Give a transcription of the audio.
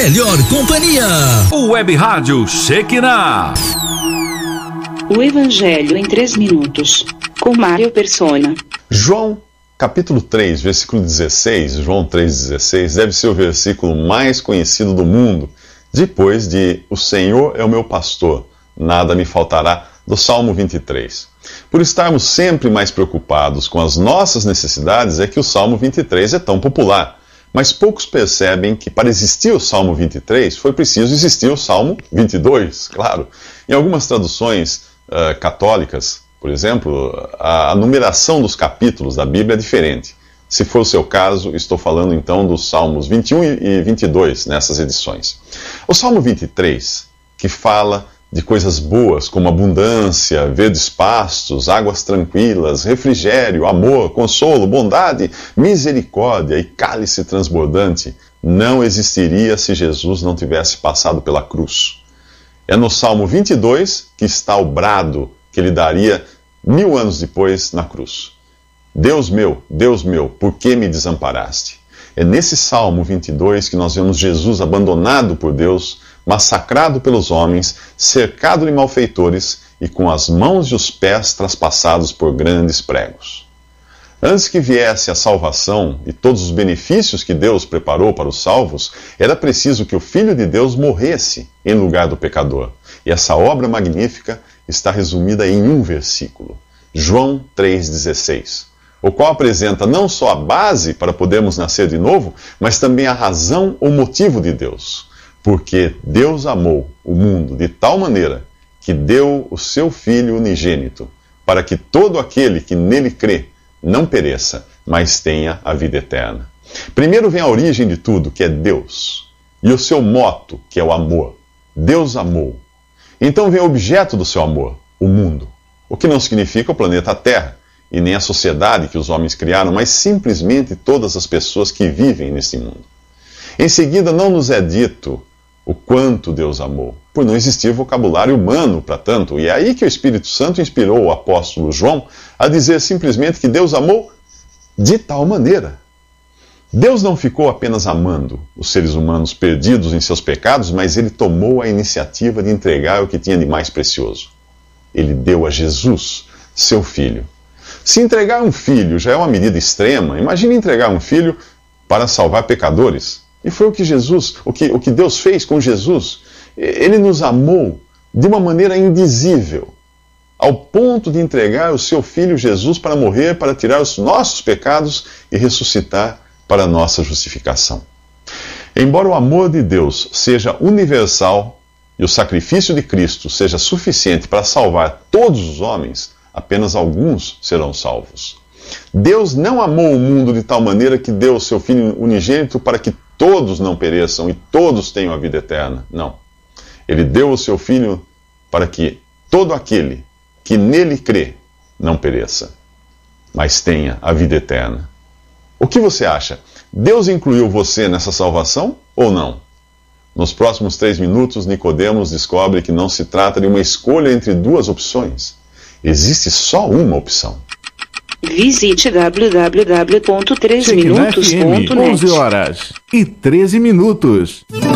Melhor companhia. O Web Rádio Shekinah. O Evangelho em 3 minutos, com Mário Persona. João, capítulo 3, versículo 16, João 3,16, deve ser o versículo mais conhecido do mundo, depois de "O Senhor é o meu pastor, nada me faltará", do Salmo 23. Por estarmos sempre mais preocupados com as nossas necessidades, é que o Salmo 23 é tão popular. Mas poucos percebem que para existir o Salmo 23 foi preciso existir o Salmo 22, claro. Em algumas traduções católicas, por exemplo, a numeração dos capítulos da Bíblia é diferente. Se for o seu caso, estou falando então dos Salmos 21 e 22 nessas edições. O Salmo 23, que fala de coisas boas como abundância, verdes pastos, águas tranquilas, refrigério, amor, consolo, bondade, misericórdia e cálice transbordante, não existiria se Jesus não tivesse passado pela cruz. É no Salmo 22 que está o brado que ele daria 1000 anos depois na cruz. Deus meu, por que me desamparaste? É nesse Salmo 22 que nós vemos Jesus abandonado por Deus, massacrado pelos homens, cercado de malfeitores e com as mãos e os pés traspassados por grandes pregos. Antes que viesse a salvação e todos os benefícios que Deus preparou para os salvos, era preciso que o Filho de Deus morresse em lugar do pecador. E essa obra magnífica está resumida em um versículo, João 3,16, o qual apresenta não só a base para podermos nascer de novo, mas também a razão ou motivo de Deus. Porque Deus amou o mundo de tal maneira que deu o seu Filho unigênito, para que todo aquele que nele crê não pereça, mas tenha a vida eterna. Primeiro vem a origem de tudo, que é Deus, e o seu moto, que é o amor. Deus amou. Então vem o objeto do seu amor, o mundo, o que não significa o planeta Terra, e nem a sociedade que os homens criaram, mas simplesmente todas as pessoas que vivem nesse mundo. Em seguida, não nos é dito o quanto Deus amou, por não existir vocabulário humano para tanto. E é aí que o Espírito Santo inspirou o apóstolo João a dizer simplesmente que Deus amou de tal maneira. Deus não ficou apenas amando os seres humanos perdidos em seus pecados, mas ele tomou a iniciativa de entregar o que tinha de mais precioso. Ele deu a Jesus, seu Filho. Se entregar um filho já é uma medida extrema, imagine entregar um filho para salvar pecadores. E foi o que Deus fez com Jesus. Ele nos amou de uma maneira indizível, ao ponto de entregar o seu Filho Jesus para morrer, para tirar os nossos pecados e ressuscitar para a nossa justificação. Embora o amor de Deus seja universal e o sacrifício de Cristo seja suficiente para salvar todos os homens, apenas alguns serão salvos. Deus não amou o mundo de tal maneira que deu o seu Filho unigênito para que todos não pereçam e todos tenham a vida eterna. Não. Ele deu o seu Filho para que todo aquele que nele crê não pereça, mas tenha a vida eterna. O que você acha? Deus incluiu você nessa salvação ou não? Nos próximos 3 minutos, Nicodemos descobre que não se trata de uma escolha entre duas opções. Existe só uma opção. Visite www.3minutos.net. 11h13.